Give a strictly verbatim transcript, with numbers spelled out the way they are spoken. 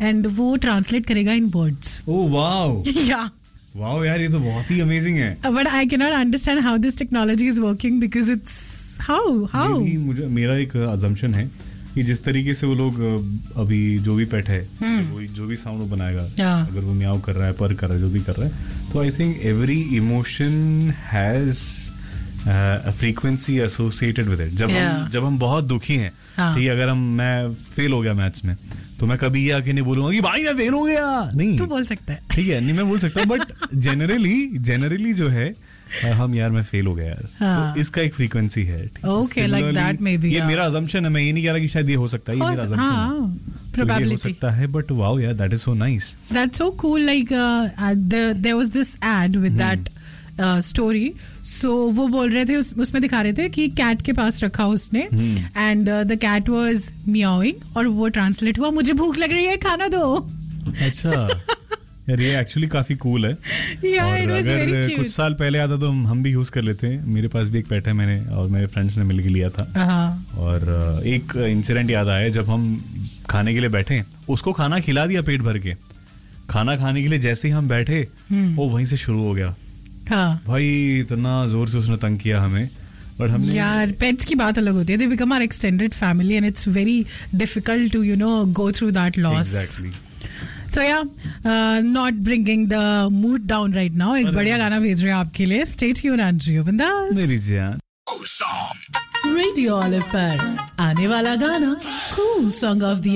And वो translate करेगा इन words. Oh wow. या वाओ यार, ये तो बहुत ही अमेजिंग है. But I can not understand how this technology is working because it's how how मुझे मेरा एक अजम्पशन है कि जिस तरीके से वो लोग अभी जो भी पेट है वो जो भी साउंड वो बनाएगा, अगर वो म्याऊ कर रहा है, पर कर रहा है, जो भी कर रहा है, तो I think every emotion has a frequency associated with it. जब हम जब हम बहुत दुखी हैं, ठीक है, अगर हम मैं फेल हो गया मैथ्स में, तो मैं कभी ये आके नहीं बोलूंगा कि भाई मैं फेल हो गया. नहीं, तू बोल सकता है, ठीक है, नहीं मैं बोल सकता हूँ, बट जनरली जनरली जो है हम यार मैं फेल हो गया यार, तो इसका एक फ्रीक्वेंसी है. Okay, like that may be. ये मेरा असम्पशन है, मैं ये नहीं कह रहा कि शायद ये हो सकता है, ये मेरा असम्पशन है, प्रोबेबिलिटी हो सकता है, बट वाओ यार, that is so nice. That's so cool. Like there was this ad with that story. सो वो बोल रहे थे, उस, उसमें दिखा रहे थे कि कैट के पास रखा उसने, एंड द कैट वाज मियाउइंग, और वो ट्रांसलेट हुआ, मुझे भूख लग रही है, खाना दो. अच्छा. यार ये एक्चुअली काफी कूल है. yeah, और अगर कुछ साल पहले आता तो हम भी यूज कर लेते हैं. मेरे पास भी एक पेट है, मैंने और मेरे फ्रेंड्स ने मिलकर लिया था. uh-huh. और एक इंसिडेंट याद आया, जब हम खाने के लिए बैठे, उसको खाना खिला दिया पेट भर के, खाना खाने के लिए जैसे ही हम बैठे वो वहीं से शुरू हो गया. हाँ. भाई इतना जोर से उसने तंग किया हमें. बट हमने यार पेट्स की बात अलग होती है. They become our extended family and it's very difficult to you know go through that loss. Exactly. So yeah, uh, not bringing the mood down right now. एक बढ़िया गाना भेज रहे हैं आपके लिए. Stay tuned and Rio Bindas. मेरी जान. Radio Olive पर आने वाला गाना Cool Song of the